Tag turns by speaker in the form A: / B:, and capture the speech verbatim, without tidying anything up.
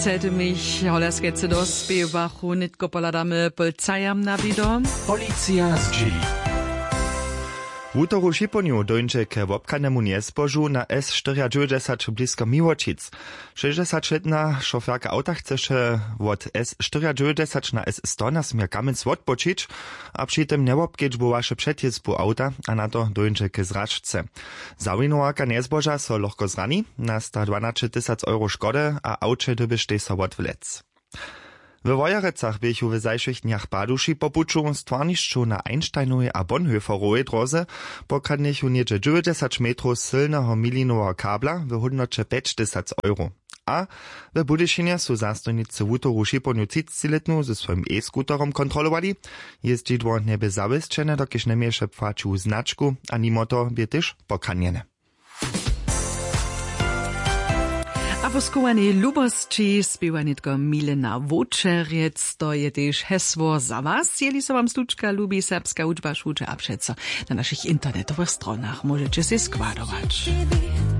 A: Zählte mich Hollersketze dos, bewachu nitko poladamy polcajam na wido.
B: Policja z G.
C: W útoru šiponiu dojdzie k wobkanemu niezbożu na S dziewięćdziesiąt blisko Miłočic. šesťdesiatletná šoférka auta chceše od S dziewięćdziesiąt na S sto na smier Kamec odpočić, a przy tym nie obkedźbowaše przedjezbu auta, a na to dojdzie k zražce. Zawinowarka niezboża so lohko zrani, nasta dwanaście tysięcy euro szkody, a aucie dybyšte so odwlec. W Wojerecach biechu w zajszych dniach paduši popuču stvarnišću na Einsteinowej a Bonhoefferowej drodze pokradnechu niedzie dziewięćdziesiąt metrów silnego milinowego kabla w hodnocie pięć tysięcy euro. A w Budyšinie su zastojnicy wutoru šiponiu třicetiletnu ze swojim e-skuterom kontrolowali, jest dzidło niebe zawěsčene, dokiž nemieše płacił znaczku, a mimo to bie tyž pokradnjene.
A: A poskovanej lubosći spieva nitko Milena Vočerec, to je tež hesło za was. Jeli so vam slučka lubi serbska učba šuče a přeco na našich internetových stronach môžete si skladovať.